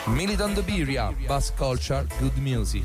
Militant Beria, Bass Culture, Good Music.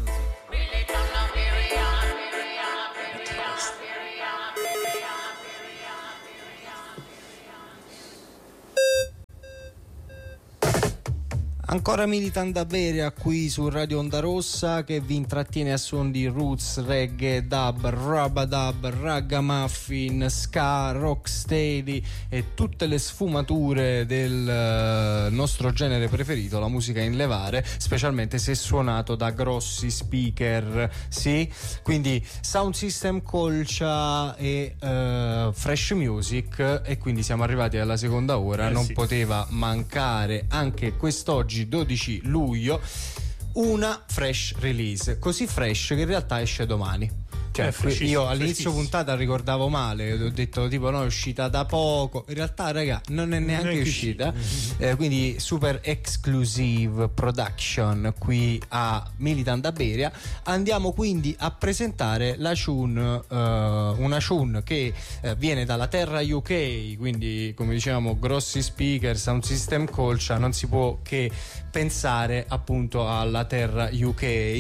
Ancora Militant Beria qui su Radio Onda Rossa, che vi intrattiene a suon di roots, reggae, dub, rubadub, ragamuffin, ska, rocksteady e tutte le sfumature del nostro genere preferito, la musica in levare, specialmente se suonato da grossi speaker, sì? Quindi sound system, colcia e fresh music, e quindi siamo arrivati alla seconda ora. Non poteva mancare anche quest'oggi 12 luglio una fresh release, così fresh che in realtà esce domani. Cioè, io all'inizio puntata ricordavo male, ho detto tipo no, è uscita da poco, in realtà raga non è neanche uscita. Quindi super exclusive production qui a Militant Beria. Andiamo quindi a presentare la tune, una tune che viene dalla terra UK, quindi come dicevamo grossi speaker, sound system, colcia, non si può che pensare appunto alla terra UK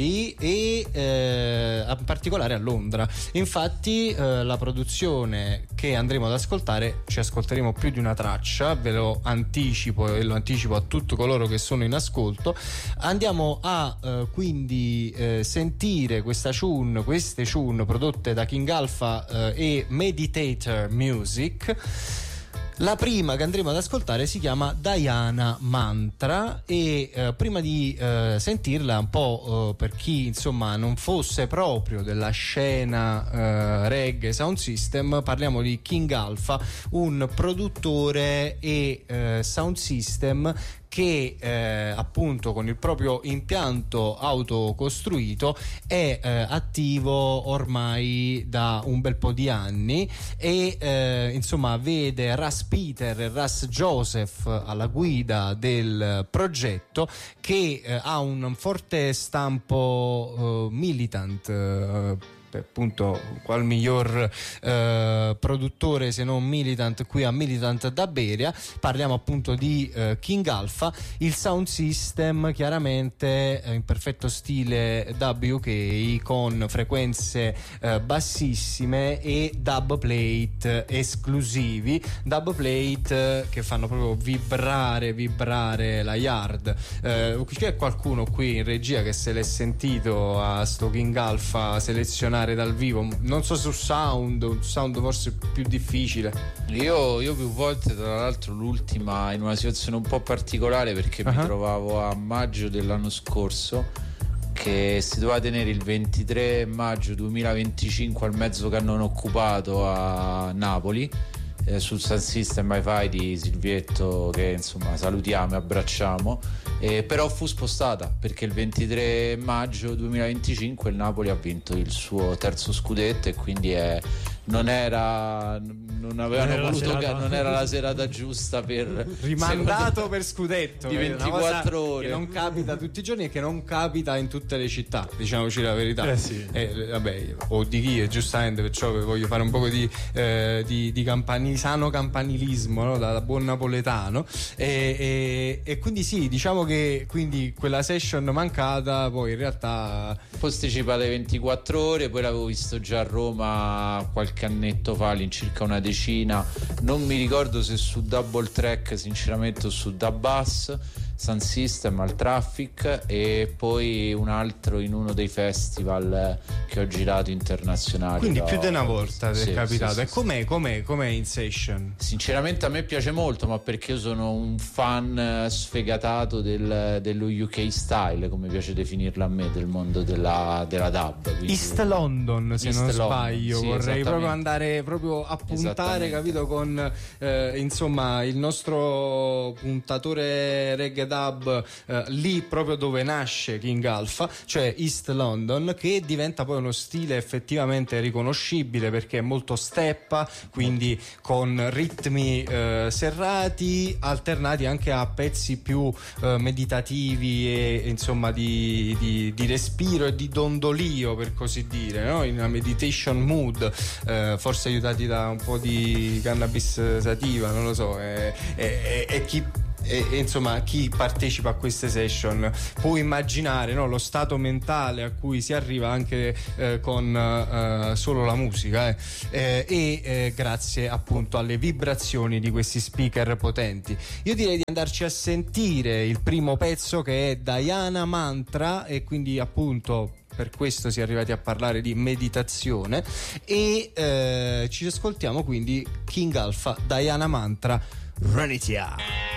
e in particolare a Londra. Infatti la produzione che andremo ad ascoltare, ci ascolteremo più di una traccia, ve lo anticipo e lo anticipo a tutti coloro che sono in ascolto. Andiamo a quindi sentire queste tune prodotte da King Alpha e Meditator Music. La prima che andremo ad ascoltare si chiama Diana Mantra e prima di sentirla un po' per chi insomma non fosse proprio della scena reggae sound system, parliamo di King Alpha, un produttore e sound system che appunto con il proprio impianto autocostruito è attivo ormai da un bel po' di anni e insomma vede Russ Peter e Russ Joseph alla guida del progetto, che ha un forte stampo militant, appunto qual miglior produttore se non Militant qui a Militant da Beria. Parliamo appunto di King Alpha, il sound system chiaramente in perfetto stile WK con frequenze bassissime e dub plate esclusivi, dub plate che fanno proprio vibrare la yard. C'è qualcuno qui in regia che se l'è sentito a sto King Alpha selezionare dal vivo? Non so su sound forse più difficile. Io più volte, tra l'altro l'ultima in una situazione un po' particolare perché mi trovavo a maggio dell'anno scorso, che si doveva tenere il 23 maggio 2025 al mezzo cannone occupato a Napoli, sul Sound System Hi-Fi di Silvietto, che insomma salutiamo e abbracciamo, però fu spostata perché il 23 maggio 2025 il Napoli ha vinto il suo terzo scudetto e quindi non era la serata giusta per rimandato per scudetto di 24 ore che non capita tutti i giorni e che non capita in tutte le città, diciamoci la verità. Vabbè, o di chi è, giustamente, perciò voglio fare un po' di sano campanilismo, no? Da buon napoletano e quindi sì, diciamo che quindi quella session mancata poi in realtà posticipata di 24 ore, poi l'avevo visto già a Roma qualche annetto fa, all'incirca una decina, non mi ricordo se su double track sinceramente o su dub bass, Sound System al Traffic, e poi un altro in uno dei festival che ho girato internazionali. Quindi più di una volta ti è capitato. Sì, e com'è in session? Sinceramente a me piace molto, ma perché io sono un fan sfegatato dello UK style, come piace definirlo a me, del mondo della dub. Quindi East London, se non sbaglio, sì, vorrei proprio andare proprio a puntare, capito, con insomma il nostro puntatore reggae dub lì proprio dove nasce King Alpha, cioè East London, che diventa poi uno stile effettivamente riconoscibile perché è molto steppa, quindi con ritmi serrati alternati anche a pezzi più meditativi e insomma di respiro e di dondolio, per così dire, no? In una meditation mood, forse aiutati da un po' di cannabis sativa, non lo so, e chi e insomma chi partecipa a queste session può immaginare, no, lo stato mentale a cui si arriva anche con solo la musica e grazie appunto alle vibrazioni di questi speaker potenti. Io direi di andarci a sentire il primo pezzo, che è Dhyana Mantra, e quindi appunto per questo si è arrivati a parlare di meditazione, e ci ascoltiamo quindi King Alpha, Dhyana Mantra, Run It Ya.